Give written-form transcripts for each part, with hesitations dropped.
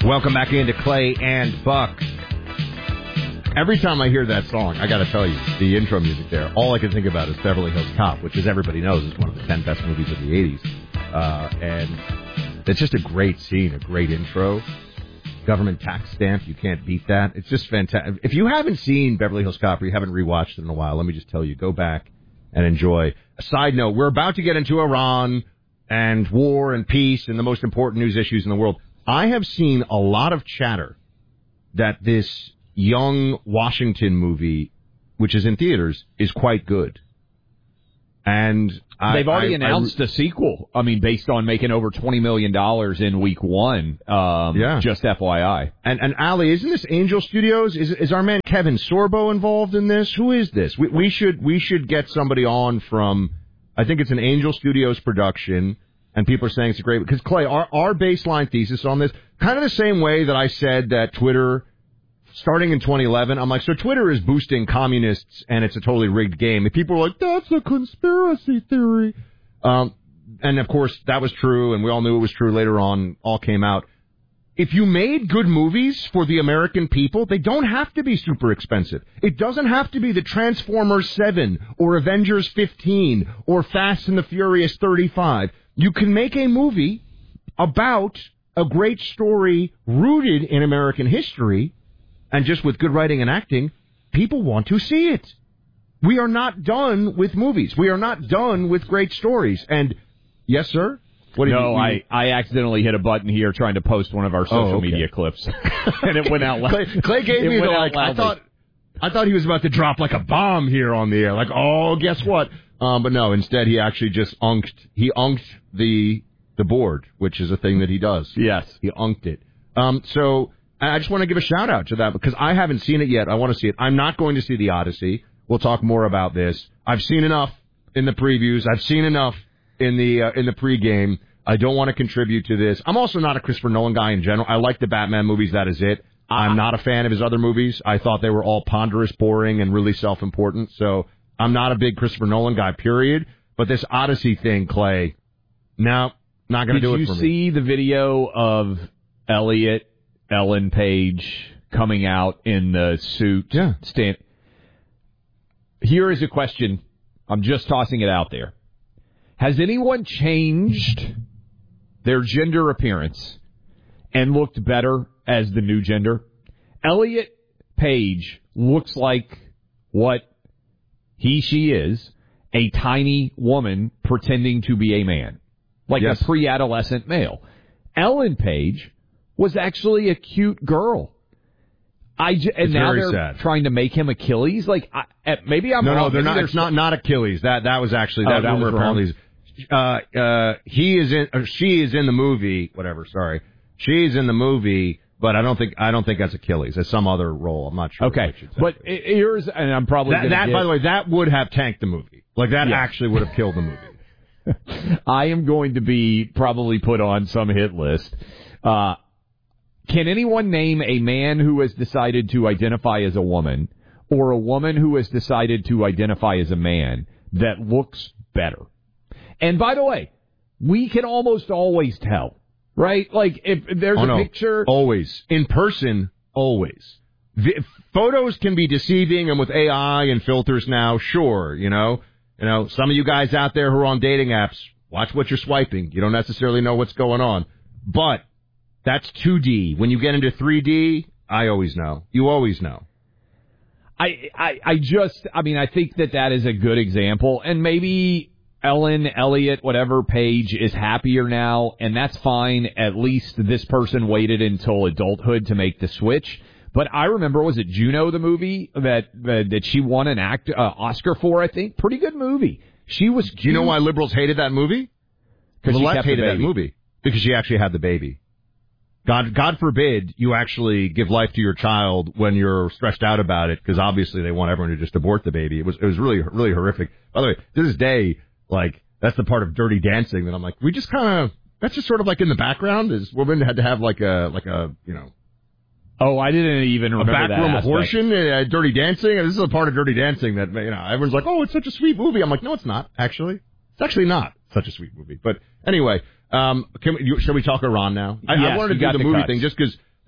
Welcome back into Clay and Buck. Every time I hear that song, I got to tell you, the intro music there, all I can think about is Beverly Hills Cop, which, as everybody knows, is one of the 10 best movies of the 80s. And it's just a great scene, a great intro. Government tax stamp, you can't beat that. It's just fantastic. If you haven't seen Beverly Hills Cop or you haven't rewatched it in a while, let me just tell you, go back and enjoy. A side note, we're about to get into Iran and war and peace and the most important news issues in the world. I have seen a lot of chatter that this Young Washington movie, which is in theaters, is quite good. And they've already announced a sequel. I mean, based on making over $20 million in week one. Just FYI. And Ali, isn't this Angel Studios? Is our man Kevin Sorbo involved in this? Who is this? We should get somebody on from. I think it's an Angel Studios production. And people are saying it's a great... Because, Clay, our baseline thesis on this, kind of the same way that I said that Twitter, starting in 2011, I'm like, so Twitter is boosting communists and it's a totally rigged game. And people are like, that's a conspiracy theory. And, of course, that was true, and we all knew it was true later on, all came out. If you made good movies for the American people, they don't have to be super expensive. It doesn't have to be the Transformers 7 or Avengers 15 or Fast and the Furious 35. You can make a movie about a great story rooted in American history, and just with good writing and acting, people want to see it. We are not done with movies. We are not done with great stories. And, yes, sir? I accidentally hit a button here trying to post one of our social media clips, and it went out loud. Clay gave me the, like, I thought he was about to drop, like, a bomb here on the air. Like, oh, guess what? But no, instead he actually just unked the board, which is a thing that he does. Yes. He unked it. So I just want to give a shout out to that because I haven't seen it yet. I want to see it. I'm not going to see The Odyssey. We'll talk more about this. I've seen enough in the previews. I've seen enough in the pregame. I don't want to contribute to this. I'm also not a Christopher Nolan guy in general. I like the Batman movies. That is it. I'm not a fan of his other movies. I thought they were all ponderous, boring, and really self-important. So I'm not a big Christopher Nolan guy, period. But this Odyssey thing, Clay, no, not going to do it for me. Did you see the video of Ellen Page coming out in the suit? Yeah. Here is a question. I'm just tossing it out there. Has anyone changed their gender appearance and looked better as the new gender? Elliot Page looks like what she is, a tiny woman pretending to be a man, like a pre-adolescent male. Ellen Page was actually a cute girl. And now they're sad. Trying to make him Achilles. Like maybe I'm wrong. No, they're not. It's not Achilles. That was actually that rumor. Apparently, she is in the movie. Whatever. Sorry, she's in the movie. But I don't think that's Achilles. That's some other role. I'm not sure. Okay, but here's, and I'm probably by the way, that would have tanked the movie. Like that actually would have killed the movie. I am going to be probably put on some hit list. Can anyone name a man who has decided to identify as a woman or a woman who has decided to identify as a man that looks better? And by the way, we can almost always tell. Right? Like, if there's a picture... Always. In person, always. Photos can be deceiving, and with AI and filters now, sure, you know. Some of you guys out there who are on dating apps, watch what you're swiping. You don't necessarily know what's going on. But that's 2D. When you get into 3D, I always know. You always know. I think that is a good example, and maybe... Ellen, Elliot, whatever, Page is happier now, and that's fine. At least this person waited until adulthood to make the switch. But I remember, was it Juno, the movie that she won an Oscar for, I think? Pretty good movie. She was cute. Do you know why liberals hated that movie? Because the left hated that movie. Because she actually had the baby. God forbid you actually give life to your child when you're stressed out about it, because obviously they want everyone to just abort the baby. It was really, really horrific. By the way, to this day, like, that's the part of Dirty Dancing that I'm like, we just kind of, that's just sort of like in the background, is women had to have like a, you know. Oh, I didn't even remember that. A backroom abortion, Dirty Dancing. This is a part of Dirty Dancing that, everyone's like, oh, it's such a sweet movie. I'm like, no, it's not, actually. It's actually not such a sweet movie. But anyway, shall we talk Iran now? Yes, I wanted to do the movie thing just because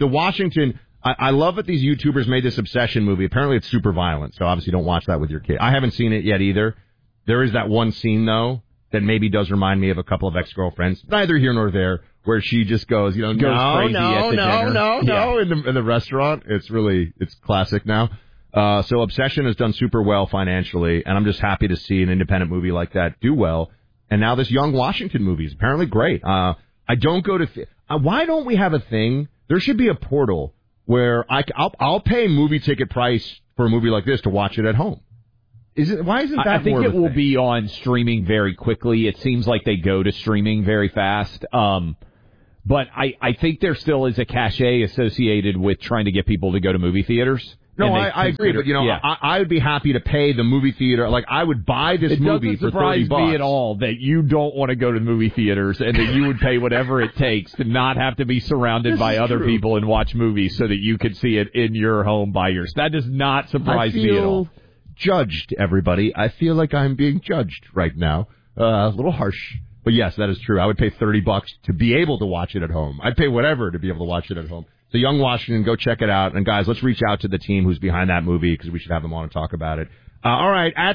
the Washington. I love that these YouTubers made this Obsession movie. Apparently, it's super violent, so obviously don't watch that with your kid. I haven't seen it yet either. There is that one scene though that maybe does remind me of a couple of ex-girlfriends. Neither here nor there, where she just goes, crazy no, yeah. in the restaurant. It's classic now. So Obsession has done super well financially, and I'm just happy to see an independent movie like that do well. And now this Young Washington movie is apparently great. I don't go to. Why don't we have a thing? There should be a portal where I'll pay movie ticket price for a movie like this to watch it at home. Why isn't that? I think more it will be on streaming very quickly. It seems like they go to streaming very fast. But I think there still is a cachet associated with trying to get people to go to movie theaters. No, I agree, but I would be happy to pay the movie theater. Like I would buy this movie for $30. It doesn't surprise me at all that you don't want to go to movie theaters and that you would pay whatever it takes to not have to be surrounded by other people and watch movies so that you could see it in your home by yourself. That does not surprise me at all. Judged, everybody. I feel like I'm being judged right now. A little harsh. But yes, that is true. I would pay $30 to be able to watch it at home. I'd pay whatever to be able to watch it at home. So Young Washington, go check it out. And guys, let's reach out to the team who's behind that movie because we should have them on and talk about it. All right, at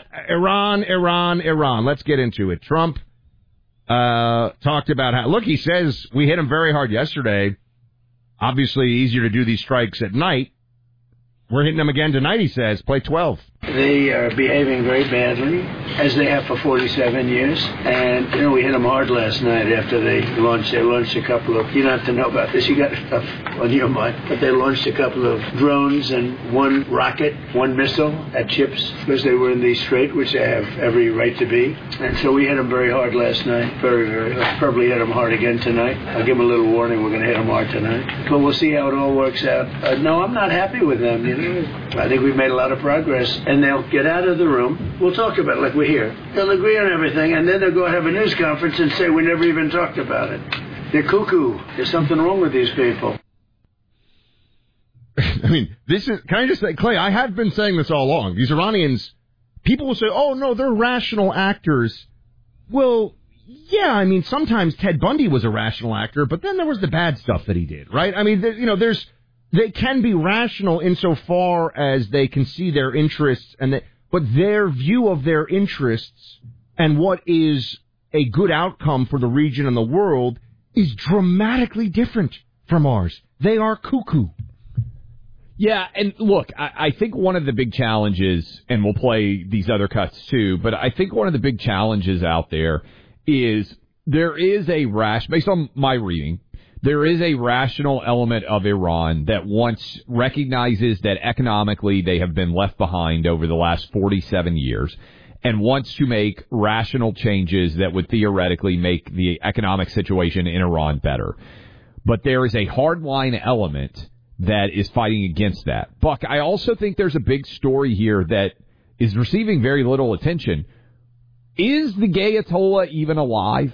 Iran. Let's get into it. Trump talked about how, look, he says we hit him very hard yesterday. Obviously easier to do these strikes at night. We're hitting them again tonight, he says. Play 12. They are behaving very badly, as they have for 47 years. And, we hit them hard last night after they launched. They launched a couple of, you don't have to know about this, you got stuff on your mind. But they launched a couple of drones and one rocket, one missile at ships, because they were in the strait, which they have every right to be. And so we hit them very hard last night. Very, very hard. Probably hit them hard again tonight. I'll give them a little warning, we're going to hit them hard tonight. But we'll see how it all works out. No, I'm not happy with them, I think we've made a lot of progress, and they'll get out of the room. We'll talk about it like we're here. They'll agree on everything, and then they'll go have a news conference and say we never even talked about it. They're cuckoo. There's something wrong with these people. I mean, can I just say, Clay, I have been saying this all along. These Iranians, people will say, oh, no, they're rational actors. Well, yeah, I mean, sometimes Ted Bundy was a rational actor, but then there was the bad stuff that he did, right? I mean, they can be rational insofar as they can see their interests, but their view of their interests and what is a good outcome for the region and the world is dramatically different from ours. They are cuckoo. Yeah, and look, I think one of the big challenges, and we'll play these other cuts too, but I think one of the big challenges out there is there is based on my reading, there is a rational element of Iran that recognizes that economically they have been left behind over the last 47 years and wants to make rational changes that would theoretically make the economic situation in Iran better. But there is a hardline element that is fighting against that. Buck, I also think there's a big story here that is receiving very little attention. Is the Ayatollah even alive?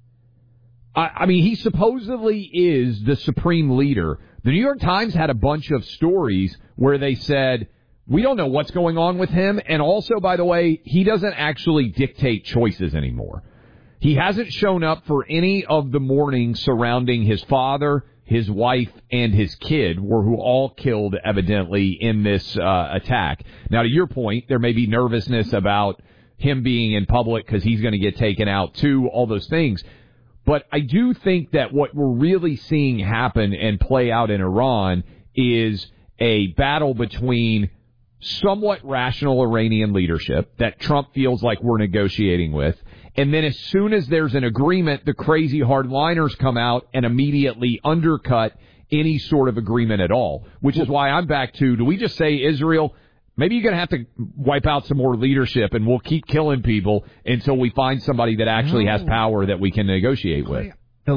I mean, he supposedly is the supreme leader. The New York Times had a bunch of stories where they said, we don't know what's going on with him. And also, by the way, he doesn't actually dictate choices anymore. He hasn't shown up for any of the mourning surrounding his father, his wife, and his kid, who all killed, evidently, in this attack. Now, to your point, there may be nervousness about him being in public because he's going to get taken out, too, all those things. But I do think that what we're really seeing happen and play out in Iran is a battle between somewhat rational Iranian leadership that Trump feels like we're negotiating with, and then as soon as there's an agreement, the crazy hardliners come out and immediately undercut any sort of agreement at all, which is why I'm back to, do we just say, Israel, maybe you're going to have to wipe out some more leadership, and we'll keep killing people until we find somebody that actually has power that we can negotiate with.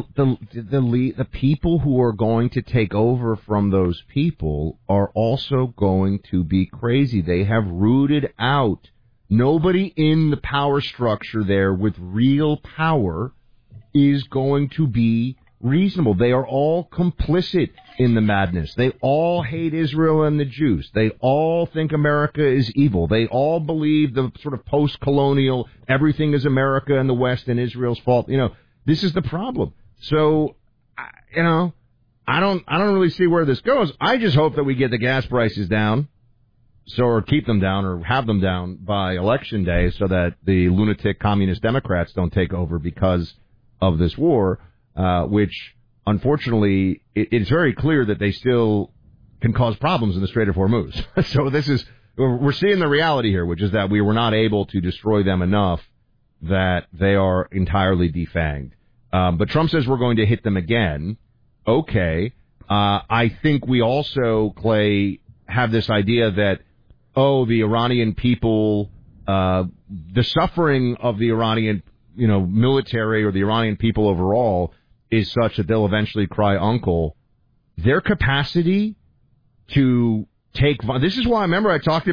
The people who are going to take over from those people are also going to be crazy. They have rooted out nobody in the power structure there with real power is going to be reasonable. They are all complicit in the madness. They all hate Israel and the Jews. They all think America is evil. They all believe the sort of post-colonial, everything is America and the West and Israel's fault. This is the problem. So, I don't really see where this goes. I just hope that we get the gas prices down, or keep them down, or have them down by Election Day, so that the lunatic communist Democrats don't take over because of this war, which unfortunately it's very clear that they still can cause problems in the Strait of Hormuz. So we're seeing the reality here, which is that we were not able to destroy them enough that they are entirely defanged. But Trump says we're going to hit them again. Okay. I think we also, Clay, have this idea that, the Iranian people, the suffering of the Iranian, military or the Iranian people overall is such that they'll eventually cry uncle. Their capacity to take, this is why I remember I talked